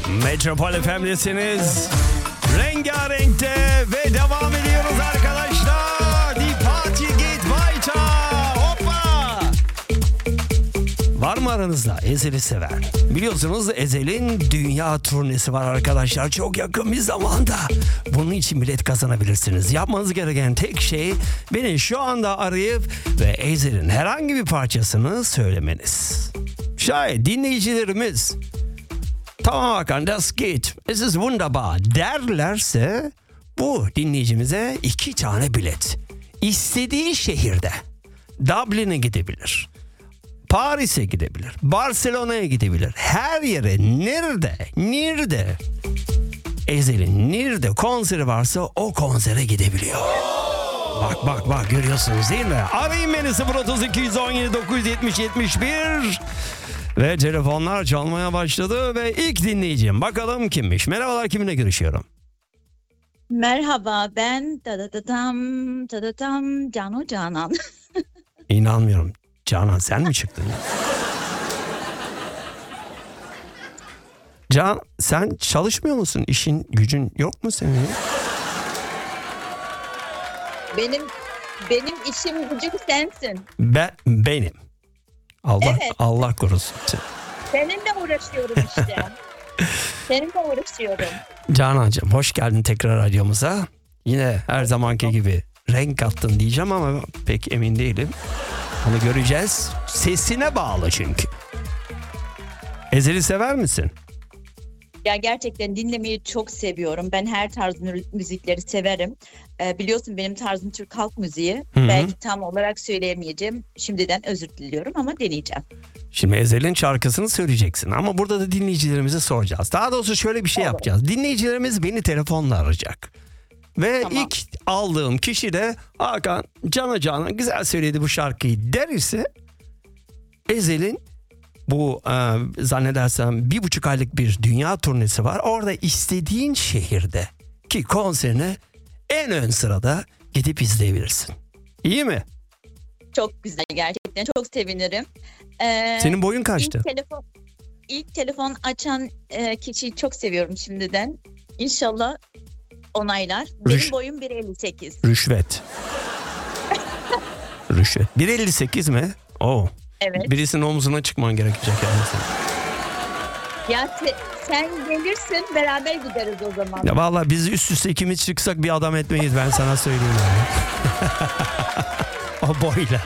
Metropol FM'desiniz. Rengarenk'te ve devam ediyoruz arkadaşlar. Die Party geht weiter. Hoppa! Var mı aranızda Ezel'i seven? Biliyorsunuz Ezel'in dünya turnesi var arkadaşlar. Çok yakın bir zamanda. Bunun için bilet kazanabilirsiniz. Yapmanız gereken tek şey beni şu anda arayıp ve Ezel'in herhangi bir parçasını söylemeniz. Şayet dinleyicilerimiz tamam Hakan, das geht, es ist wunderbar derlerse bu dinleyicimize 2 tane bilet. İstediği şehirde Dublin'e gidebilir, Paris'e gidebilir, Barcelona'ya gidebilir. Her yere nerede Ezel'in nerede konseri varsa o konsere gidebiliyor. Bak görüyorsunuz değil mi? Arayın beni 032 117 970 71 ve telefonlar çalmaya başladı ve ilk dinleyicim bakalım kimmiş? Merhabalar, kiminle görüşüyorum? Merhaba, ben Cano Canan. İnanmıyorum. Canan sen mi çıktın? Can, sen çalışmıyor musun? İşin gücün yok mu senin? Benim işim gücüm sensin. Benim. Evet. Allah korusun. Seninle uğraşıyorum işte. Seninle uğraşıyorum. Canancığım hoş geldin tekrar radyomuza. Yine her zamanki gibi renk kattın diyeceğim ama pek emin değilim. Onu göreceğiz. Sesine bağlı çünkü. Ezel'i sever misin? Ya gerçekten dinlemeyi çok seviyorum. Ben her tarz müzikleri severim. Biliyorsun benim tarzım Türk halk müziği. Hı-hı. Belki tam olarak söyleyemeyeceğim. Şimdiden özür diliyorum ama deneyeceğim. Şimdi Ezel'in şarkısını söyleyeceksin ama burada da dinleyicilerimize soracağız. Daha doğrusu şöyle bir şey yapacağız. Dinleyicilerimiz beni telefonla arayacak. Ve ilk aldığım kişi de Hakan Cana güzel söyledi bu şarkıyı der ise Ezel'in bu zannedersem 1,5 aylık bir dünya turnesi var. Orada istediğin şehirde ki konserine en ön sırada gidip izleyebilirsin. İyi mi? Çok güzel, gerçekten çok sevinirim. Senin boyun kaçtı? İlk telefon açan kişiyi çok seviyorum şimdiden. İnşallah onaylar. Benim boyum 1.58. Rüşvet. 1.58 mi? Oo. Evet. Birisinin omzuna çıkman gerekecek yani. Ya sen gelirsin, beraber gideriz o zaman. Ya vallahi biz üst üste ikimiz çıksak bir adam etmeyiz, ben sana söyleyeyim yani. O boyla.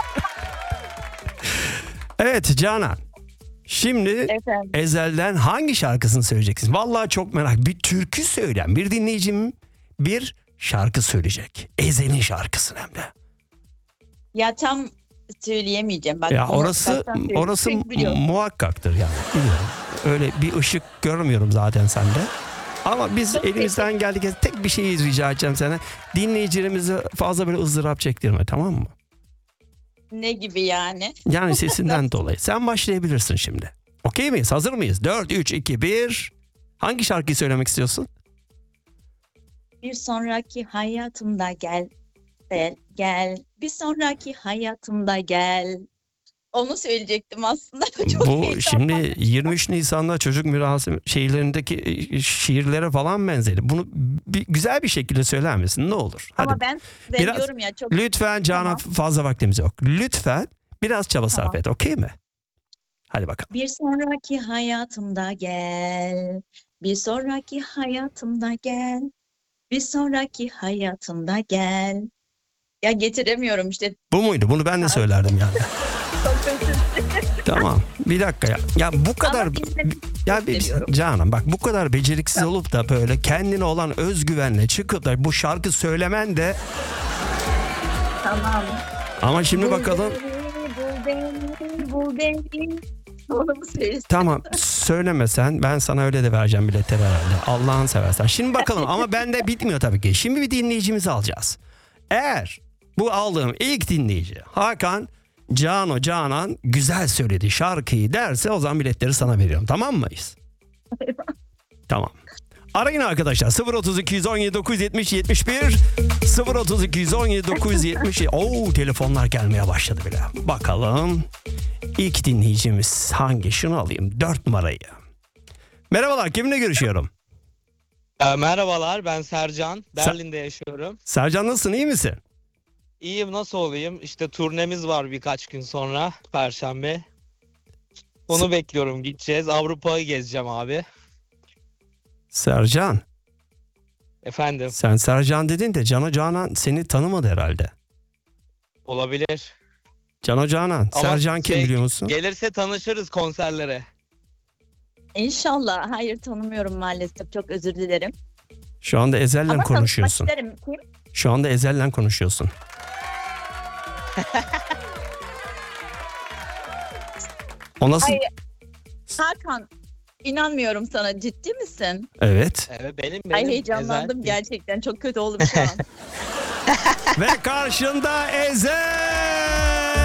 Evet Canan. Şimdi Ezel'den hangi şarkısını söyleyeceksin? Vallahi çok merak. Bir türkü söyleyen bir dinleyicim bir şarkı söyleyecek. Ezel'in şarkısını hem de. Ya tam söyleyemeyeceğim. Bak, ya orası muhakkaktır yani. Biliyorum. Öyle bir ışık görmüyorum zaten sende. Ama biz elimizden geldiği tek bir şey rica edeceğim sana. Dinleyicilerimize fazla böyle ızdırap çektirme, tamam mı? Ne gibi yani? Yani sesinden dolayı. Sen başlayabilirsin şimdi. Okey miyiz? Hazır mıyız? 4, 3, 2, 1. Hangi şarkıyı söylemek istiyorsun? Bir sonraki hayatımda gel. Bir sonraki hayatımda gel. Onu söyleyecektim aslında. Çok bu şimdi 23 Nisan'da çocuk mirası şeylerindeki şiirlere falan benzeri. Bunu güzel bir şekilde söyler misin? Ne olur? Ama hadi. ben biraz, diyorum ya çok. Lütfen Canan, fazla vaktimiz yok. Lütfen biraz çaba sarf et, okey mi? Hadi bakalım. Bir sonraki hayatımda gel. Bir sonraki hayatımda gel. Bir sonraki hayatımda gel. Ya getiremiyorum işte. Bu muydu? Bunu ben de söylerdim yani. Tamam. Bir dakika ya. Ya bu kadar Canan bak, bu kadar beceriksiz olup da böyle kendine olan özgüvenle çıkıp da bu şarkı söylemen de tamam. Ama şimdi bakalım. Bul beni. Tamam, söylemesen ben sana öyle de vereceğim biletleri herhalde. Allah'ını seversen. Şimdi bakalım ama bende bitmiyor tabii ki. Şimdi bir dinleyicimizi alacağız. Eğer bu aldığım ilk dinleyici Hakan Canan güzel söyledi şarkıyı derse o zaman biletleri sana veriyorum. Tamam mıyız? Tamam. Arayın arkadaşlar 032 117 970 71 032 117 970. Telefonlar gelmeye başladı bile. Bakalım ilk dinleyicimiz hangi? Şunu alayım, 4 numarayı. Merhabalar, kiminle görüşüyorum? Merhabalar, ben Sercan. Berlin'de yaşıyorum. Sercan, nasılsın, iyi misin? İyiyim, nasıl olayım? İşte turnemiz var birkaç gün sonra, Perşembe. Onu bekliyorum, gideceğiz. Avrupa'yı gezeceğim abi. Sercan, Efendim, sen Sercan dedin de Cano Canan seni tanımadı herhalde. olabilir. Cano Canan, Ama Sercan kim biliyor musun? Gelirse tanışırız konserlere. İnşallah. Hayır, tanımıyorum maalesef. Çok özür dilerim. Şu anda Ezel'le Ama tanışmak konuşuyorsun. isterim. Kim? Şu anda Ezel'le konuşuyorsun. O nasıl? Ay, Hakan, inanmıyorum sana. Ciddi misin? Evet. Evet, benim Ay, heyecanlandım Ezel. gerçekten. Çok kötü oldum şu an. Ve karşında Ezel.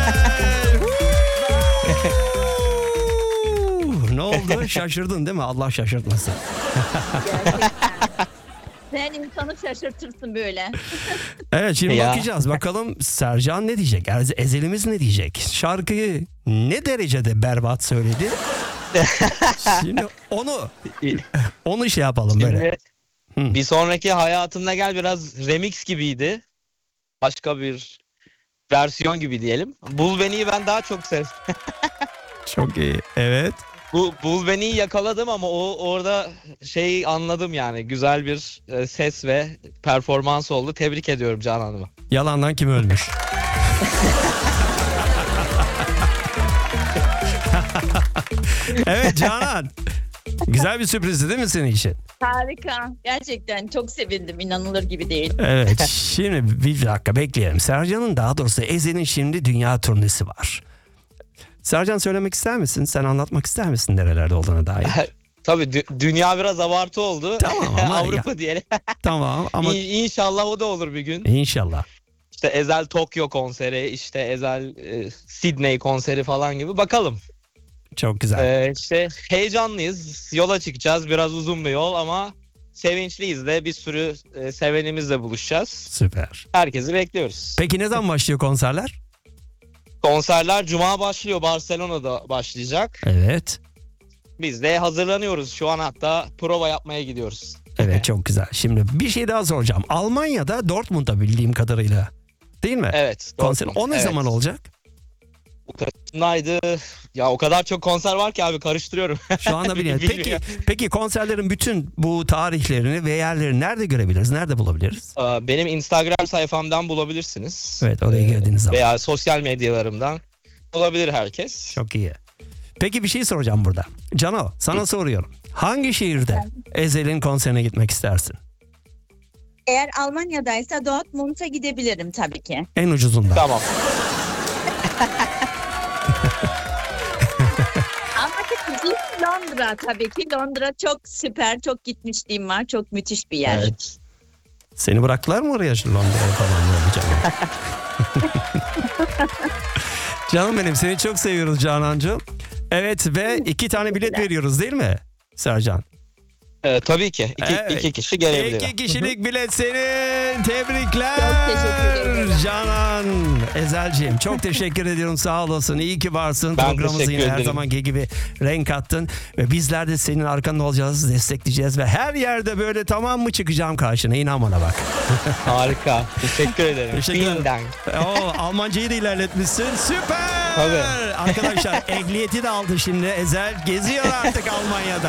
Ne oldu? Şaşırdın değil mi? Allah şaşırtmasın. Gerçekten. Sen insanı şaşırtırsın böyle. Evet, şimdi Ya. bakacağız. Bakalım Sercan ne diyecek? Ezelimiz ne diyecek? Şarkıyı ne derecede berbat söyledi? Şimdi onu şey yapalım böyle. Şimdi Hı. bir sonraki hayatımda gel biraz remix gibiydi. Başka bir versiyon gibi diyelim. Bul Beni'yi ben daha çok sevdim. Çok iyi. Evet. Bul Beni'yi yakaladım ama orada anladım yani. Güzel bir ses ve performans oldu. Tebrik ediyorum Canan Hanım'ı. Yalandan kim ölmüş? Evet Canan. Güzel bir sürprizdi değil mi senin için? Harika. Gerçekten çok sevindim. İnanılır gibi değil. Evet. Şimdi bir dakika bekleyelim. Sercan'ın, daha doğrusu Ezel'in şimdi dünya turnesi var. Sercan, söylemek ister misin? Sen anlatmak ister misin nerelerde olduğuna dair? Tabii dünya biraz abartı oldu. Tamam ama Avrupa diyelim. Tamam ama İnşallah o da olur bir gün. inşallah. İşte Ezel Tokyo konseri, işte Ezel Sydney konseri falan gibi. Bakalım. Çok güzel. İşte heyecanlıyız. Yola çıkacağız. Biraz uzun bir yol ama sevinçliyiz de, bir sürü sevenimizle buluşacağız. Süper. Herkesi bekliyoruz. Peki ne zaman başlıyor konserler? Konserler Cuma başlıyor. Barcelona'da başlayacak. Evet. Biz de hazırlanıyoruz. Şu an hatta prova yapmaya gidiyoruz. Evet, çok güzel. Şimdi bir şey daha soracağım. Almanya'da Dortmund'da bildiğim kadarıyla, değil mi? Evet. Konser. Dortmund. O ne Evet. zaman olacak? Bu Kasım'daydı. Ya o kadar çok konser var ki abi, karıştırıyorum. Şu anda bilmiyorum. Peki konserlerin bütün bu tarihlerini ve yerlerini nerede görebiliriz? Nerede bulabiliriz? Benim Instagram sayfamdan bulabilirsiniz. Evet, oraya girdiğiniz zaman. Veya sosyal medyalarımdan bulabilir herkes. Çok iyi. Peki bir şey soracağım burada. Cano, sana soruyorum. Hangi şehirde Ezel'in konserine gitmek istersin? Eğer Almanya'daysa Dortmund'a gidebilirim tabii ki. En ucuzundan. Tamam. Ama tabii Londra tabii ki. Londra çok süper. Çok gitmişliğim var. Çok müthiş bir yer. Evet. Seni bıraktılar mı oraya, Londra'ya falan böyle Cano? Canım benim, seni çok seviyoruz Canancığım. Evet, ve 2 tane bilet veriyoruz değil mi Sercan? Tabii ki. İki kişi gelebilir. 2 kişilik bilet senin. Tebrikler. Çok teşekkür ederim. Canan, Ezel'ciğim çok teşekkür ediyorum. Sağ olasın. İyi ki varsın. Ben Programımıza teşekkür yine her ederim. zamanki gibi renk kattın. Ve bizler de senin arkanda olacağız. Destekleyeceğiz. Ve her yerde böyle tamam mı çıkacağım karşına. İnan bana bak. Harika. Teşekkür ederim. Teşekkür ederim. Vielen Dank. Almancayı da ilerletmişsin. Süper. Tabii. Arkadaşlar ehliyeti de aldı şimdi. Ezel geziyor artık Almanya'da.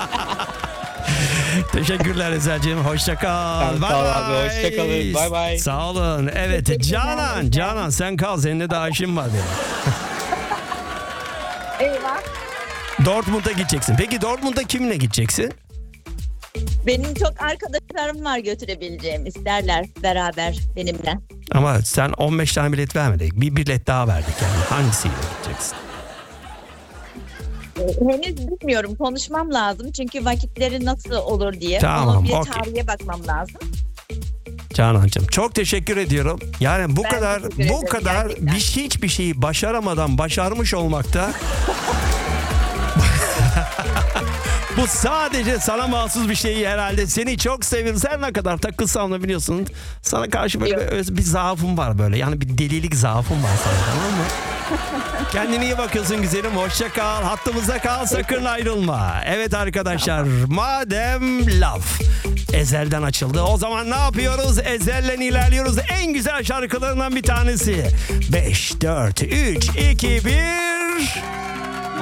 Teşekkürler Ezel'ciğim. Hoşça kal. Tamam, Bye sağ ol bye. abi, hoşça kalın. Bye bye. Sağ olun. Evet Teşekkürler. Canan sen kal. Seninle daha işim var benim. Eyvah. Dortmund'a gideceksin. Peki Dortmund'a kiminle gideceksin? Benim çok arkadaşlarım var götürebileceğim. İsterler beraber benimle. Ama sen 15 tane bilet vermedik. Bir bilet daha verdik yani. Hangisiyle gideceksin? Henüz bilmiyorum. Konuşmam lazım. Çünkü vakitleri nasıl olur diye. Tamam, Ona bir okey. tarihe bakmam lazım. Canancığım çok teşekkür ediyorum. Yani bu Ben kadar teşekkür ederim gerçekten. hiçbir şeyi başaramadan başarmış olmakta bu sadece sana mahsus bir şey herhalde. Seni çok seviyorum. Sen ne kadar takılsam da biliyorsun. Sana karşı böyle Yok. bir zaafım var böyle. Yani bir delilik zaafım var sana, tamam mı? Kendine iyi bakıyorsun güzelim. Hoşça kal. Hattımızda kal. Sakın ayrılma. Evet arkadaşlar. Madem laf Ezel'den açıldı. O zaman ne yapıyoruz? Ezel'le ilerliyoruz. En güzel şarkılarından bir tanesi. 5, 4, 3, 2, 1...